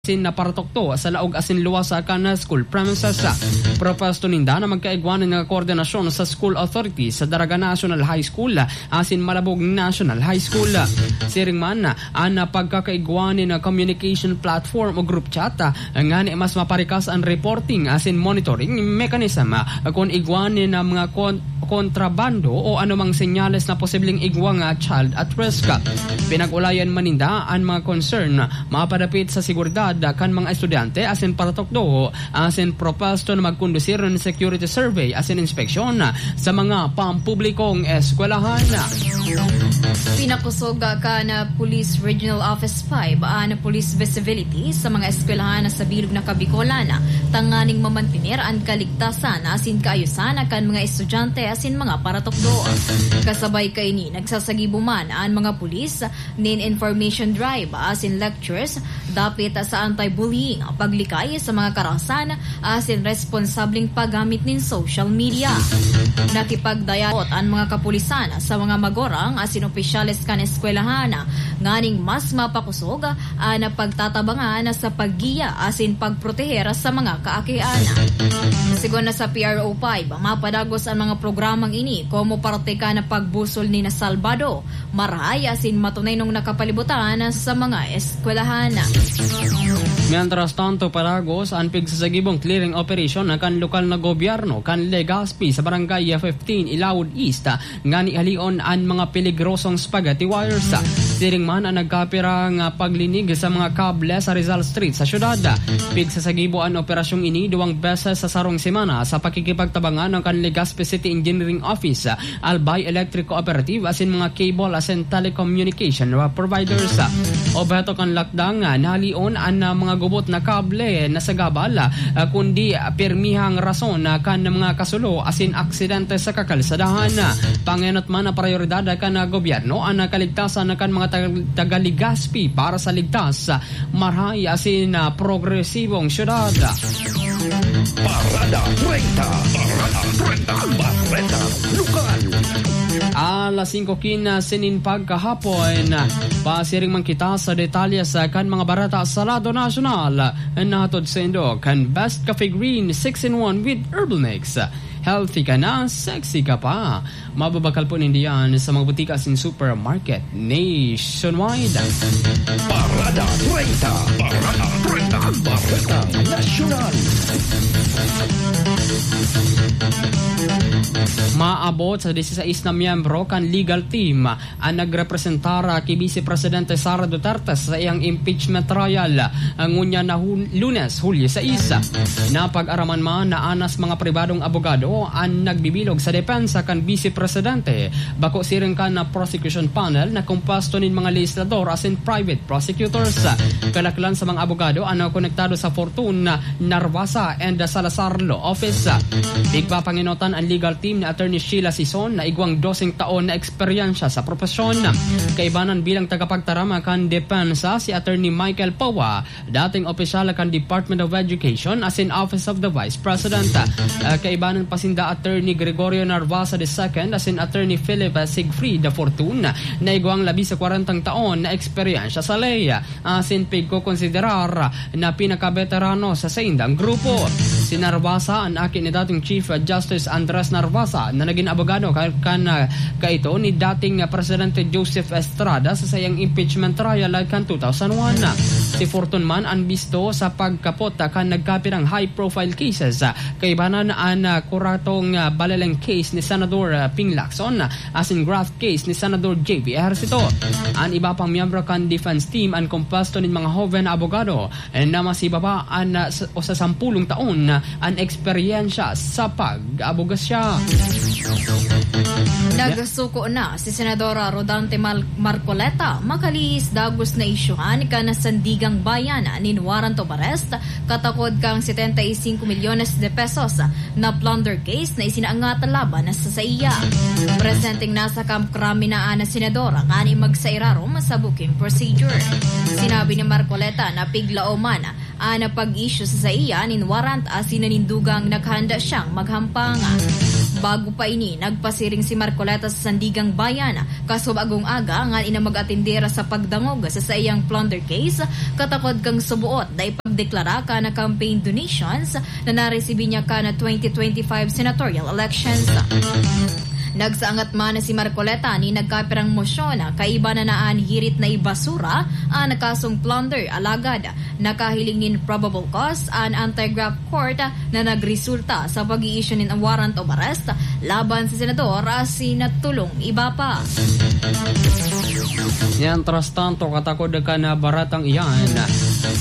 Sin na paratokto sa laog asin luwas sa kana school premises sa propasto ninda na magkaigwanan nga koordinasyon sa school authority sa Daraga National High School asin Malabog National High School. Siring man ana pagkakaigwanan na communication platform o group chat nga ni mas maparikas ang reporting asin monitoring mechanism kung igwanan na mga kontrabando o anumang senyales na posibleng igwang child at risk. Pinag-ulayan maninda ang mga concern mapadapit sa seguridad kan mga estudyante asin paratokdo asin propasto na magkondusir ng security survey asin inspeksyon sa mga pampublikong eskwelahan. Pinakusog ka na Police Regional Office 5 na police visibility sa mga eskwelahan sa bilog na Kabikolan tanganing mamantinir ang kaligtasan asin kaayusan kan mga estudyante asin mga paratokdo. Kasabay kay ni nagsasagibo man ang mga pulis nin information drive asin lectures dapit sa anti-bullying paglikay sa mga karahasan asin responsabling paggamit nin social media. Nakipagdayat ang mga kapulisan sa mga magorang asin opisyales kan eskwelahan nganing mas mapakusog na pagtatabangan sa paggiya asin pagproteher sa mga kaakian. Sigon na sa PRO 5 mapadagos ang mga programang ini como parte ka na pagbusol ni na Salvado marahay asin matunay nung nakapalibutan sa mga eskwelahan. Mientras tanto, Paragos, ang pigsasagibong clearing operation ng kan lokal na gobyerno kan Legazpi sa barangay 15 Ilawod East nga ni halion ang mga peligrosong spaghetti wires. Siring man ang nagkapira nga paglinig sa mga kable sa Rizal Street sa syudad. Pigsasagibo ang operasyong ini 2 beses sa sarong semana sa pakikipagtabangan ng kan Legazpi City Engineering Office, Albay Electric Cooperative asin mga cable asin telecommunication providers. Obheto kan lakdang nalion ang mga gubot na kable na sa gabal kundi pirmihang rason kan mga kasulo asin aksidente sa kakalsadahan. Pangenot man na prioridad kan gobyerno ang kaligtasan kan mga taga-Legazpi para sa ligtas marhay asin progresibong syudad. Parada 30 Barreta Lokal. Alas 5:15 sininpag kahapon pasiring man kita sa detalye sa kan mga barata sa lado nasyonal natod sa indo kan Best Cafe Green 6-in-1 with Herbal Mix. Healthy ka na, sexy ka pa. Mababakal po nindiyan sa mga butika sin supermarket nationwide. Parada 30 Barreta National. Maabot sa 16 na miyembro kan legal team ang nagrepresentara kay Vice Presidente Sara Duterte sa iyang impeachment trial ngunya na Lunes, Hulyo 6. Napag-araman man na anas mga pribadong abogado ang nagbibilog sa depensa kan Vice Presidente bako siring kan na prosecution panel na kumpusto nin mga legislador as in private prosecutors. Kalaklan sa mga abogado ang konektado sa Fortuna, Narvasa and Salazar Law Office. Igpapanginotan ang legal team ni Attorney Sheila Sison na igwang 12 taon na eksperyensya sa profesyon. Kaibanan bilang tagapagtarama kan depensa si Attorney Michael Pawa, dating opisyal kan Department of Education as in Office of the Vice President. Kaibanan pasinda Attorney Gregorio Narvasa II as in Attorney Philip Siegfried Fortuna na igwang 40 taon na eksperyensya sa ley asin pigko-konsiderar na pinakaveterano sa saindang grupo. Si Narvasa ang akin ni dating Chief Justice Andres Narvasa na naging abogado kaito ni dating Presidente Joseph Estrada sa sayang impeachment trial kan 2001. Si Fortun man ang bisto sa pagkapot kan nagkapirang high-profile cases kaibanan ang kuratong balaleng case ni Senador Ping Lacson as in graft case ni Senador J.B. Ejercito. Ang iba pang miyembro kan defense team ang kumpusto ng mga joven abogado na masibaba o sa 10 taon ang eksperyensya sa pag-abogasya. Nagsuko na si Senadora Rodante Marcoleta makalis dagos na isyuhan ka na sandigang bayan ni warrant of arrest katakod kang 75 milyones de pesos na plunder case na isinaangat laban sa iya. Presenting nasa Camp Crame na senadora ngani magsairarom sa booking procedure. Sinabi ni Marcoleta na piglao man na pag-issue sa iya nin warrant as sinanindugang naghanda siyang maghampanga. Bago pa ini, nagpasiring si Marcoleta sa Sandigang Bayan. Kasubagong aga nga ina mag-atindera sa pagdangog sa iyang plunder case, katakod kang subuot na ipagdeklara ka na campaign donations na naresibi niya ka na 2025 senatorial elections. Nagsaangat man si Marcoleta ni nagkapirang mosyon kaiba na naan hirit na ibasura ang nakasong plunder alagad nakahiling nin probable cause an anti-graft court na nagresulta sa pag-i-issue nin warrant of arrest laban sa senador si Natulong Ibapa. Yan, tras tanto katakod ka na baratang iyan